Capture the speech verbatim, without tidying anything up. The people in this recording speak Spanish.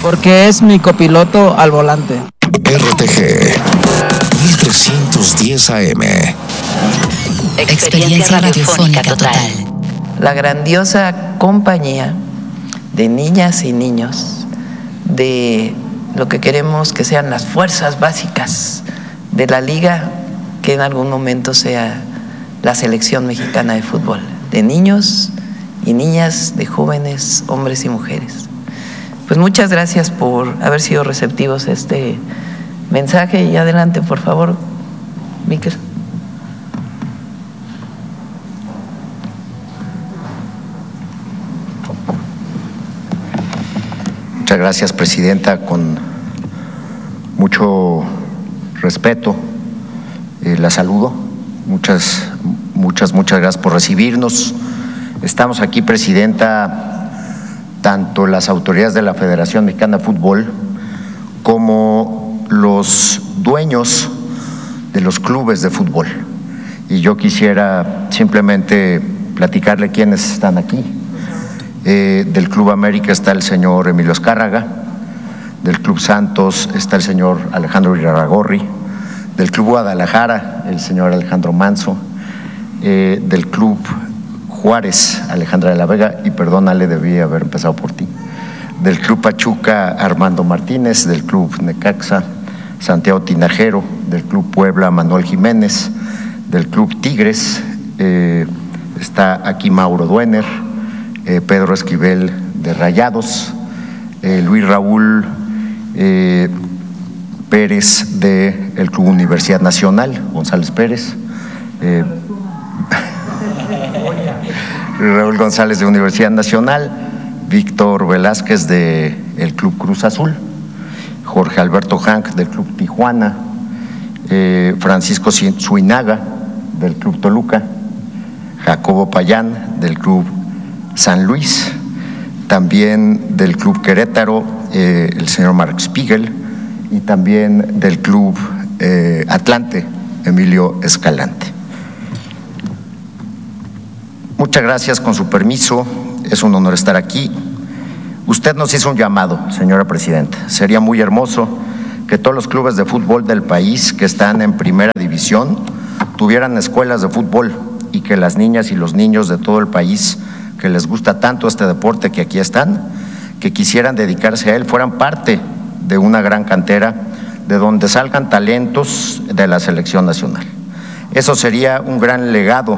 porque es mi copiloto al volante. R T G mil trescientos diez A M. Experiencia radiofónica total. La grandiosa compañía de niñas y niños de lo que queremos que sean las fuerzas básicas de la liga, que en algún momento sea la selección mexicana de fútbol, de niños y niñas, de jóvenes, hombres y mujeres. Pues muchas gracias por haber sido receptivos a este mensaje y adelante, por favor, Miquel. Muchas gracias, Presidenta. Con mucho respeto eh, la saludo. Muchas, muchas, muchas gracias por recibirnos. Estamos aquí, Presidenta, tanto las autoridades de la Federación Mexicana de Fútbol como los dueños de los clubes de fútbol. Y yo quisiera simplemente platicarle quiénes están aquí. Eh, del Club América está el señor Emilio Azcárraga, del Club Santos está el señor Alejandro Irarrágorri, del Club Guadalajara el señor Alejandro Manso, eh, del Club Juárez Alejandra de la Vega, y perdónale, debí haber empezado por ti, del Club Pachuca Armando Martínez, del Club Necaxa Santiago Tinajero, del Club Puebla Manuel Jiménez, del Club Tigres eh, está aquí Mauro Duener, Eh, Pedro Esquivel de Rayados, eh, Luis Raúl eh, Pérez de el Club Universidad Nacional, González Pérez, eh, Raúl González de Universidad Nacional, Víctor Velázquez de el Club Cruz Azul, Jorge Alberto Hank del Club Tijuana, eh, Francisco Suinaga del Club Toluca, Jacobo Payán del Club San Luis, también del Club Querétaro, eh, el señor Mark Spiegel, y también del Club eh, Atlante, Emilio Escalante. Muchas gracias, con su permiso, es un honor estar aquí. Usted nos hizo un llamado, señora Presidenta. Sería muy hermoso que todos los clubes de fútbol del país que están en primera división tuvieran escuelas de fútbol y que las niñas y los niños de todo el país que les gusta tanto este deporte que aquí están, que quisieran dedicarse a él, fueran parte de una gran cantera de donde salgan talentos de la selección nacional. Eso sería un gran legado